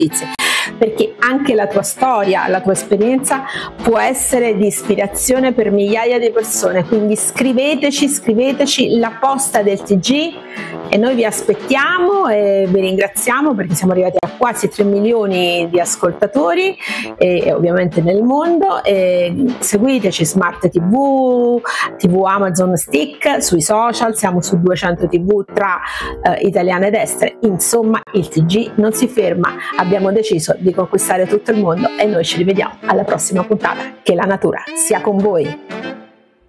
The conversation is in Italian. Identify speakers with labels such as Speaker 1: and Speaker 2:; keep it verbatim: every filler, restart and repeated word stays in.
Speaker 1: notizie, perché anche la tua storia, la tua esperienza può essere di ispirazione per migliaia di persone, quindi scriveteci, scriveteci la posta del T G e noi vi aspettiamo e vi ringraziamo perché siamo arrivati a quasi tre milioni di ascoltatori e, e ovviamente nel mondo. E seguiteci Smart T V, T V Amazon Stick, sui social, siamo su duecento tivù tra eh, italiane ed estere, insomma il T G non si ferma, abbiamo deciso di conquistare tutto il mondo e noi ci rivediamo alla prossima puntata, che la natura sia con voi.